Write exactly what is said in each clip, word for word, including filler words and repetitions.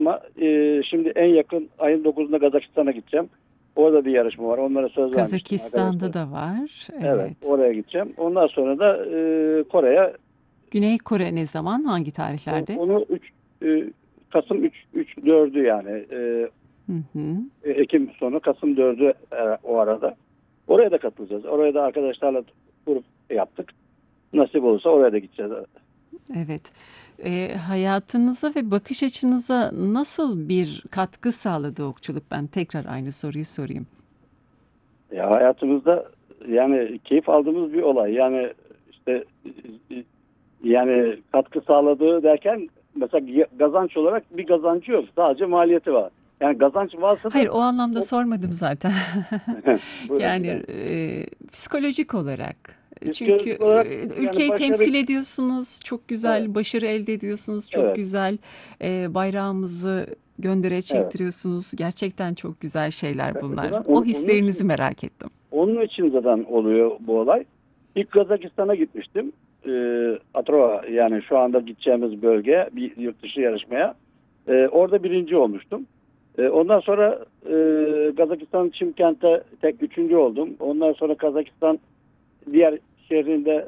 Ama e, şimdi en yakın ayın dokuzunda Kazakistan'a gideceğim. Orada bir yarışma var. Onlara söz vermiştim Kazakistan'da arkadaşlar. da var. Evet, Evet. oraya gideceğim. Ondan sonra da e, Kore'ye. Güney Kore ne zaman? Hangi O- tarihlerde? Onu üç Kasım üç üç dördü yani e, Hı hı. Ekim sonu Kasım dördü e, o arada. Oraya da katılacağız. Oraya da arkadaşlarla grup yaptık. Nasip olursa oraya da gideceğiz. Evet. Eee, hayatınıza ve bakış açınıza nasıl bir katkı sağladı okçuluk? Ben tekrar aynı soruyu sorayım. Ya hayatımızda yani keyif aldığımız bir olay. Yani işte e, yani katkı sağladığı derken mesela kazanç olarak bir kazancı yok. Sadece maliyeti var. Yani kazanç varsa Hayır, da o anlamda o... sormadım zaten. Buyurun Yani efendim. eee, psikolojik olarak. Çünkü Psikolojik olarak eee, yani ülkeyi başarı, temsil ediyorsunuz, çok evet, güzel başarı elde ediyorsunuz, çok evet, güzel eee, bayrağımızı göndere evet. çektiriyorsunuz. Gerçekten çok güzel şeyler bunlar. Zaten O onun, onun hislerinizi için merak ettim. onun için zaten oluyor bu olay. İlk Kazakistan'a gitmiştim. Ee, Atrova yani şu anda gideceğimiz bölge bir yurt dışı yarışmaya. Ee, orada birinci olmuştum. Ee, ondan sonra e, Kazakistan Çimkent'te tek üçüncü oldum. Ondan sonra Kazakistan diğer şehrinde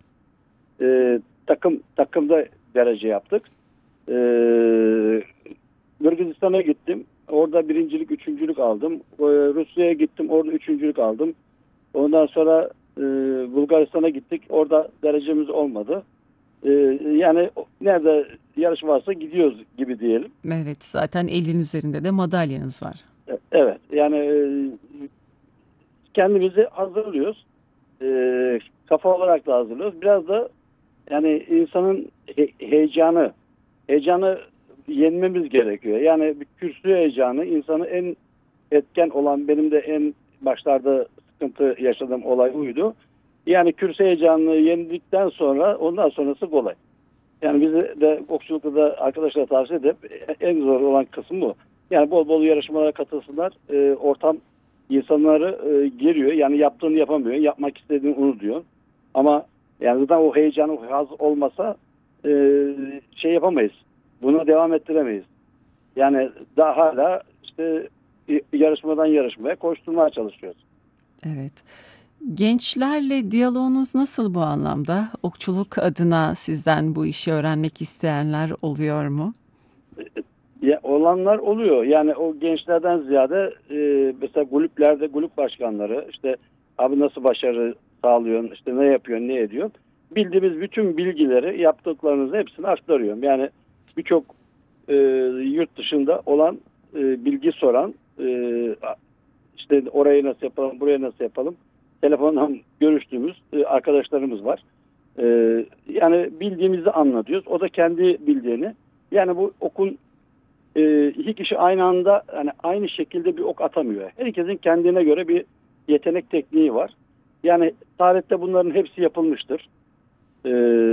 e, takım takımda derece yaptık. Ee, Kırgızistan'a gittim. Orada birincilik, üçüncülük aldım. Ee, Rusya'ya gittim. Orada üçüncülük aldım. Ondan sonra e, Bulgaristan'a gittik. Orada derecemiz olmadı. E, yani nerede yarış varsa gidiyoruz gibi diyelim. Evet, zaten elin üzerinde de madalyanız var. E, Evet. Yani e, kendimizi hazırlıyoruz. E, kafa olarak da hazırlıyoruz. Biraz da yani insanın he- heyecanı, heyecanı yenmemiz gerekiyor. Yani bir kürsü heyecanı insanı en etken olan benim de en başlarda sıkıntı yaşadığım olay buydu. Yani kürsü heyecanını yendikten sonra ondan sonrası kolay. Yani bizi de okçulukta da arkadaşlara tavsiye edip en zor olan kısım bu. Yani bol bol yarışmalara katılsınlar. E, ortam insanları e, geriyor. Yani yaptığını yapamıyor. Yapmak istediğini unutuyor. Ama yani zaten o heyecan, o haz olmasa e, şey yapamayız. Buna devam ettiremeyiz. Yani daha hala işte yarışmadan yarışmaya koşturmaya çalışıyoruz. Evet. Gençlerle diyaloğunuz nasıl bu anlamda? Okçuluk adına sizden bu işi öğrenmek isteyenler oluyor mu? Ya, olanlar oluyor. Yani o gençlerden ziyade e, mesela kulüplerde kulüp başkanları işte abi nasıl başarı sağlıyorsun, işte ne yapıyorsun, ne ediyorsun? Bildiğimiz bütün bilgileri yaptıklarınızı hepsini aktarıyorum. Yani birçok e, yurt dışında olan e, bilgi soran e, işte orayı nasıl yapalım, buraya nasıl yapalım telefondan görüştüğümüz e, arkadaşlarımız var. E, yani bildiğimizi anlatıyoruz. O da kendi bildiğini. Yani bu okun e, iki kişi aynı anda yani aynı şekilde bir ok atamıyor. Herkesin kendine göre bir yetenek tekniği var. Yani tarihte bunların hepsi yapılmıştır. E,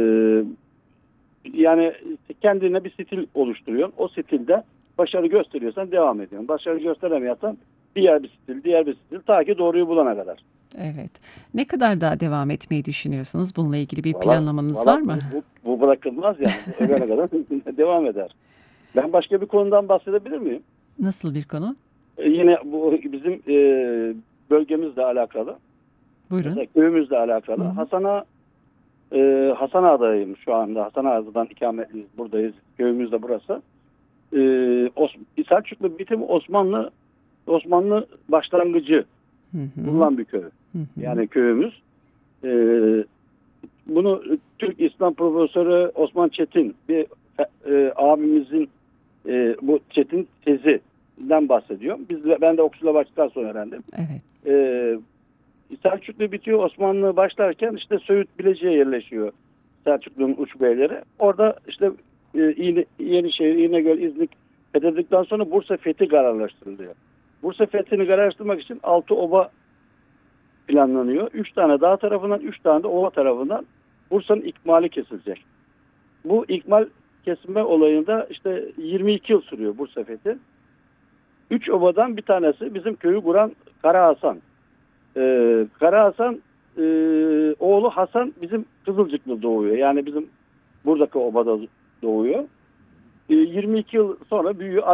yani kendine bir stil oluşturuyorsun. O stilde başarı gösteriyorsan devam ediyorsun. Başarı gösteremiyorsan diğer bir stil, diğer bir stil ta ki doğruyu bulana kadar. Evet. Ne kadar daha devam etmeyi düşünüyorsunuz? Bununla ilgili bir Valla planlamanız var valla mı? bu, bu, bu bırakılmaz yani. Bu ölene kadar devam eder. Ben başka bir konudan bahsedebilir miyim? Nasıl bir konu? E, yine bu bizim e, bölgemizle alakalı. Buyurun. Mesela köyümüzle Hı alakalı. hı. Hasan'a e, Hasan Ağa'dayım şu anda. Hasan Ağa'dan ikametliyiz. Buradayız. Köyümüz de burası. E, Os- Selçuklu bitim Osmanlı Osmanlı başlangıcı Hı hı. bulunan bir köy. Hı hı. Yani köyümüz. E, bunu Türk İslam profesörü Osman Çetin bir e, abimizin e, bu Çetin tezinden bahsediyor. Biz de, ben de okçuyla başladıktan sonra öğrendim. Evet. E, Selçuklu bitiyor. Osmanlı başlarken işte Söğüt Bilecik'e yerleşiyor Selçuklu'nun uç beyleri. Orada işte e, İğne, Yenişehir, İnegöl, İznik fethedildikten sonra Bursa fethi kararlaştırılıyor. Bursa fethini kararlaştırmak için altı oba planlanıyor. Üç tane dağ tarafından, üç tane de ova tarafından Bursa'nın ikmali kesilecek. Bu ikmal kesilme olayında işte yirmi iki yıl sürüyor Bursa fethi. Üç obadan bir tanesi bizim köyü kuran Kara Hasan. Ee, Kara Hasan e, oğlu Hasan bizim Kızılcıklı doğuyor. Yani bizim buradaki obada doğuyor. e, yirmi iki yıl sonra büyüyor.